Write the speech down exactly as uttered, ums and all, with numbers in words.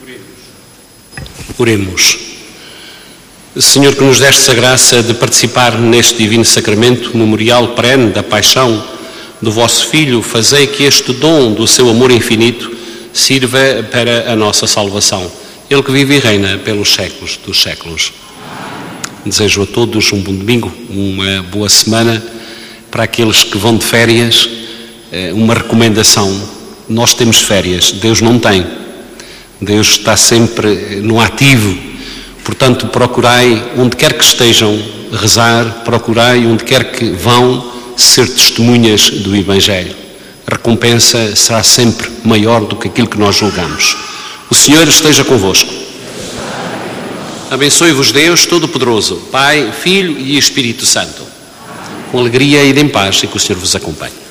Oremos. Senhor, que nos destes a graça de participar neste divino sacramento, memorial perene da paixão do vosso Filho, fazei que este dom do seu amor infinito sirva para a nossa salvação. Ele que vive e reina pelos séculos dos séculos. Desejo a todos um bom domingo, uma boa semana. Para aqueles que vão de férias, uma recomendação: nós temos férias, Deus não tem. Deus está sempre no ativo, portanto procurai, onde quer que estejam, rezar, procurai, onde quer que vão, ser testemunhas do Evangelho. A recompensa será sempre maior do que aquilo que nós julgamos. O Senhor esteja convosco. Abençoe-vos Deus Todo-Poderoso, Pai, Filho e Espírito Santo. Com alegria e em paz, e que o Senhor vos acompanhe.